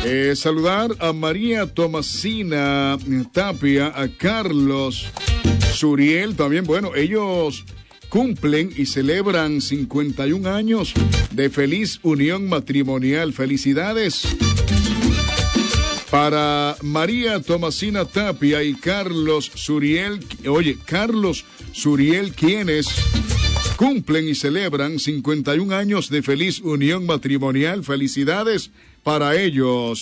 Saludar a María Tomasina Tapia, a Carlos Suriel también. Bueno, ellos cumplen y celebran 51 años de feliz unión matrimonial. Felicidades para María Tomasina Tapia y Carlos Suriel. Oye, Carlos Suriel, quienes cumplen y celebran 51 años de feliz unión matrimonial. Felicidades para ellos.